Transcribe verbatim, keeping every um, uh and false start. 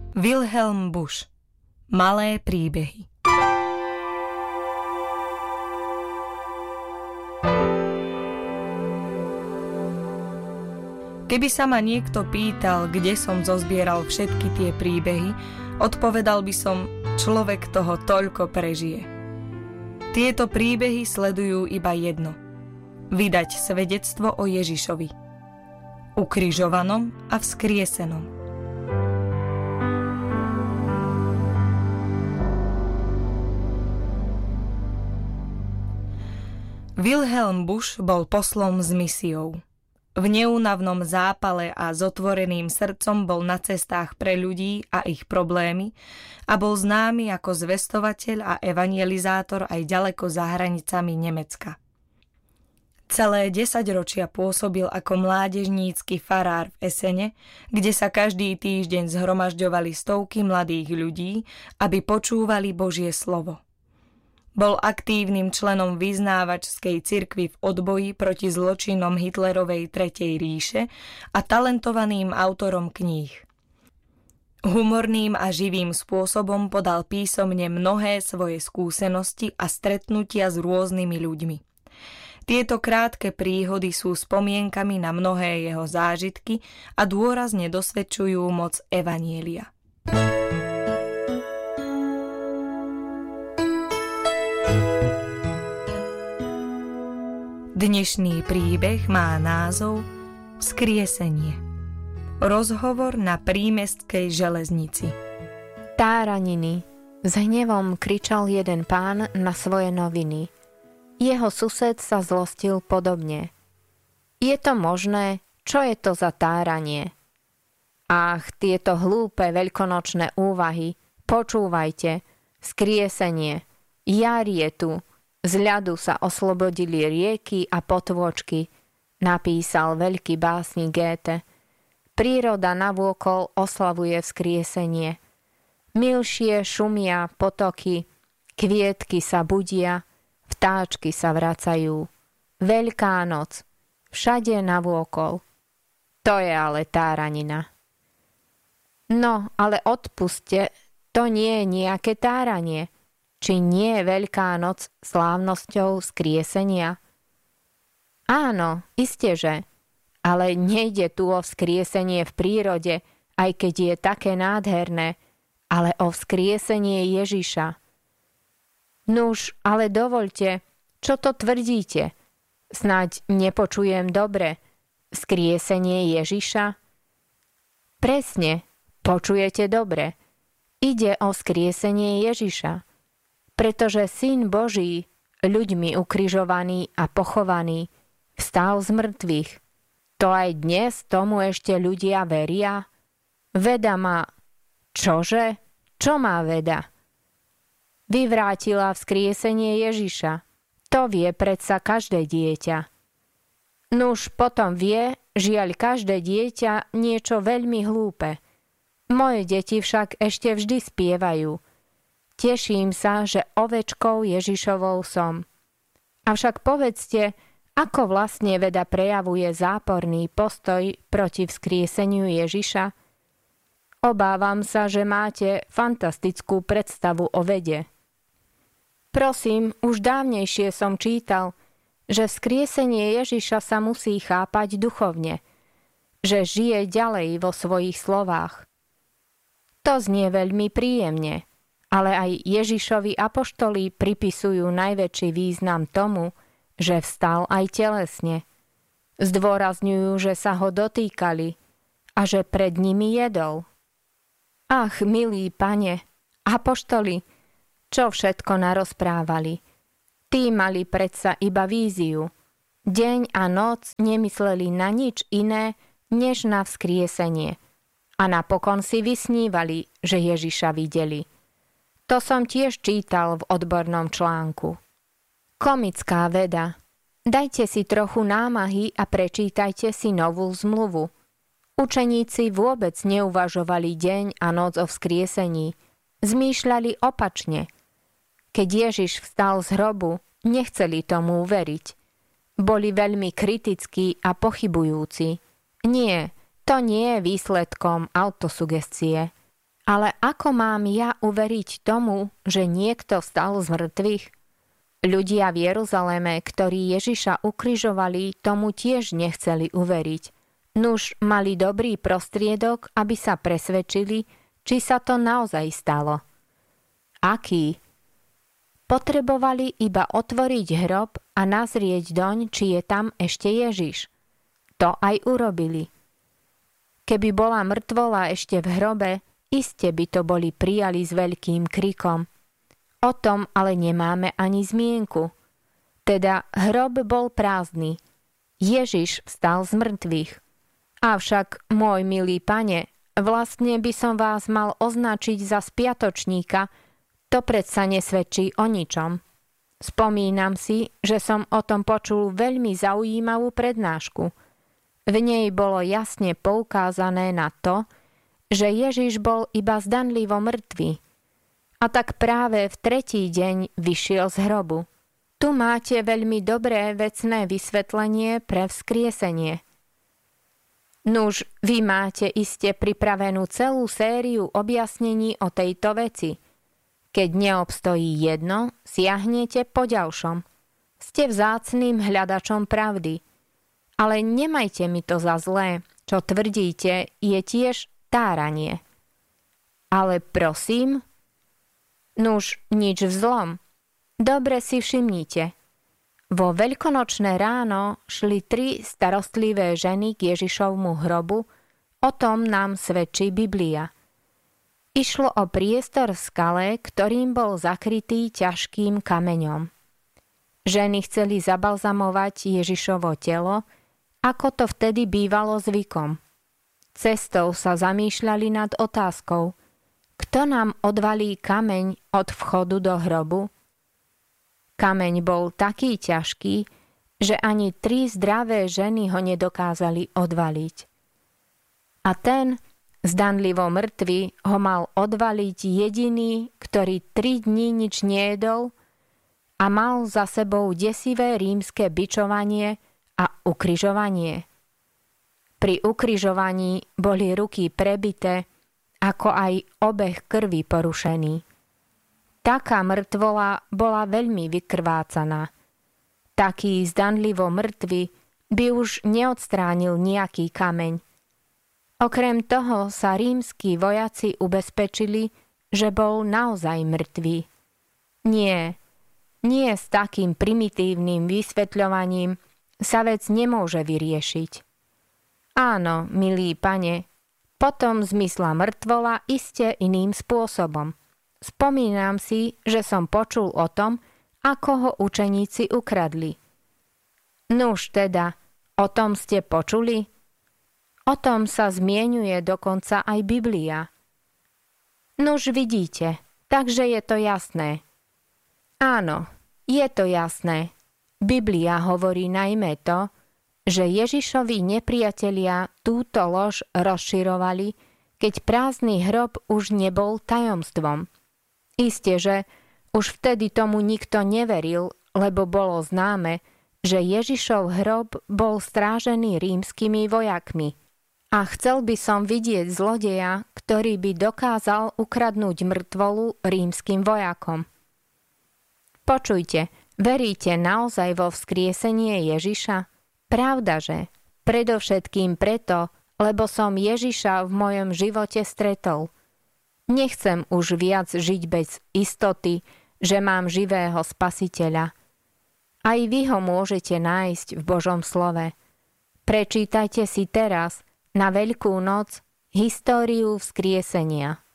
Wilhelm Busch. Malé príbehy. Keby sa ma niekto pýtal, kde som zozbieral všetky tie príbehy, odpovedal by som, človek toho toľko prežije. Tieto príbehy sledujú iba jedno. Vydať svedectvo o Ježišovi. Ukrižovanom a vzkriesenom. Wilhelm Busch bol poslom s misiou. V neúnavnom zápale a s otvoreným srdcom bol na cestách pre ľudí a ich problémy a bol známy ako zvestovateľ a evangelizátor aj ďaleko za hranicami Nemecka. Celé desaťročia pôsobil ako mládežnícky farár v Essene, kde sa každý týždeň zhromažďovali stovky mladých ľudí, aby počúvali Božie slovo. Bol aktívnym členom vyznávačskej cirkvi v odboji proti zločinom Hitlerovej Tretej ríše a talentovaným autorom kníh. Humorným a živým spôsobom podal písomne mnohé svoje skúsenosti a stretnutia s rôznymi ľuďmi. Tieto krátke príhody sú spomienkami na mnohé jeho zážitky a dôrazne dosvedčujú moc evanjelia. Dnešný príbeh má názov Vzkriesenie. Rozhovor na prímestskej železnici. Táraniny. S hnevom kričal jeden pán na svoje noviny. Jeho sused sa zlostil podobne. Je to možné? Čo je to za táranie? Ach, tieto hlúpe veľkonočné úvahy. Počúvajte. Vzkriesenie. Jar je tu. Z ľadu sa oslobodili rieky a potôčky, napísal veľký básnik Goethe. Príroda navôkol oslavuje vzkriesenie. Milšie šumia potoky, kvietky sa budia, vtáčky sa vracajú. Veľká noc, všade navôkol. To je ale táranina. No, ale odpuste, to nie je nejaké táranie. Či nie je Veľká noc slávnosťou vzkriesenia? Áno, isteže, ale nejde tu o vzkriesenie v prírode, aj keď je také nádherné, ale o vzkriesenie Ježiša. Nuž, ale dovoľte, čo to tvrdíte? Snáď nepočujem dobre. Vzkriesenie Ježiša? Presne, počujete dobre. Ide o vzkriesenie Ježiša. Pretože Syn Boží, ľuďmi ukrižovaný a pochovaný, vstal z mŕtvych. To aj dnes tomu ešte ľudia veria? Veda má... Čože? Čo má veda? Vyvrátila vzkriesenie Ježiša. To vie predsa každé dieťa. Nuž potom vie, žiaľ každé dieťa niečo veľmi hlúpe. Moje deti však ešte vždy spievajú. Teším sa, že ovečkou Ježišovou som. Avšak povedzte, ako vlastne veda prejavuje záporný postoj proti vzkrieseniu Ježiša? Obávam sa, že máte fantastickú predstavu o vede. Prosím, už dávnejšie som čítal, že vzkriesenie Ježiša sa musí chápať duchovne, že žije ďalej vo svojich slovách. To znie veľmi príjemne. Ale aj Ježišovi apoštoli pripisujú najväčší význam tomu, že vstal aj telesne. Zdôrazňujú, že sa ho dotýkali a že pred nimi jedol. Ach, milý pane, apoštoli, čo všetko narozprávali. Tí mali predsa iba víziu. Deň a noc nemysleli na nič iné, než na vzkriesenie. A napokon si vysnívali, že Ježiša videli. To som tiež čítal v odbornom článku. Komická veda. Dajte si trochu námahy a prečítajte si novú zmluvu. Učeníci vôbec neuvažovali deň a noc o vzkriesení. Zmýšľali opačne. Keď Ježiš vstal z hrobu, nechceli tomu uveriť. Boli veľmi kritickí a pochybujúci. Nie, to nie je výsledkom autosugestie. Ale ako mám ja uveriť tomu, že niekto vstal z mŕtvych? Ľudia v Jeruzaleme, ktorí Ježiša ukrižovali, tomu tiež nechceli uveriť. Nuž mali dobrý prostriedok, aby sa presvedčili, či sa to naozaj stalo. Aký? Potrebovali iba otvoriť hrob a nazrieť doň, či je tam ešte Ježiš. To aj urobili. Keby bola mŕtvola ešte v hrobe, iste by to boli prijali s veľkým krikom. O tom ale nemáme ani zmienku. Teda hrob bol prázdny. Ježiš vstal z mŕtvych. Avšak, môj milý pane, vlastne by som vás mal označiť za spiatočníka, to predsa nesvedčí o ničom. Spomínam si, že som o tom počul veľmi zaujímavú prednášku. V nej bolo jasne poukázané na to, že Ježiš bol iba zdanlivo mŕtvy. A tak práve v tretí deň vyšiel z hrobu. Tu máte veľmi dobré vecné vysvetlenie pre vzkriesenie. Nuž, vy máte iste pripravenú celú sériu objasnení o tejto veci. Keď neobstojí jedno, siahnete po ďalšom. Ste vzácnym hľadačom pravdy. Ale nemajte mi to za zlé, čo tvrdíte, je tiež táranie. Ale prosím, nuž nič vzlom. Dobre si všimnite. Vo veľkonočné ráno šli tri starostlivé ženy k Ježišovmu hrobu, o tom nám svedčí Biblia. Išlo o priestor v skale, ktorým bol zakrytý ťažkým kameňom. Ženy chceli zabalzamovať Ježišovo telo, ako to vtedy bývalo zvykom. Cestou sa zamýšľali nad otázkou, kto nám odvalí kameň od vchodu do hrobu? Kameň bol taký ťažký, že ani tri zdravé ženy ho nedokázali odvaliť. A ten, zdanlivo mŕtvy, ho mal odvaliť jediný, ktorý tri dni nič nejedol a mal za sebou desivé rímske bičovanie a ukrižovanie. Pri ukrižovaní boli ruky prebité, ako aj obeh krvi porušený. Taká mŕtvola bola veľmi vykrvácaná. Taký zdanlivo mŕtvy by už neodstránil nejaký kameň. Okrem toho sa rímski vojaci ubezpečili, že bol naozaj mŕtvý. Nie, nie s takým primitívnym vysvetľovaním sa vec nemôže vyriešiť. Áno, milý pane, potom zmysla mŕtvola iste iným spôsobom. Spomínam si, že som počul o tom, ako ho učeníci ukradli. Nuž teda, o tom ste počuli? O tom sa zmieňuje dokonca aj Biblia. Nuž vidíte, takže je to jasné. Áno, je to jasné. Biblia hovorí najmä to, že Ježišovi nepriatelia túto lož rozširovali, keď prázdny hrob už nebol tajomstvom. Isté, že už vtedy tomu nikto neveril, lebo bolo známe, že Ježišov hrob bol strážený rímskymi vojakmi. A chcel by som vidieť zlodeja, ktorý by dokázal ukradnúť mŕtvolu rímskym vojakom. Počujte, veríte naozaj vo vzkriesenie Ježiša? Pravdaže, predovšetkým preto, lebo som Ježiša v mojom živote stretol. Nechcem už viac žiť bez istoty, že mám živého Spasiteľa. Aj vy ho môžete nájsť v Božom slove. Prečítajte si teraz, na Veľkú noc, históriu vzkriesenia.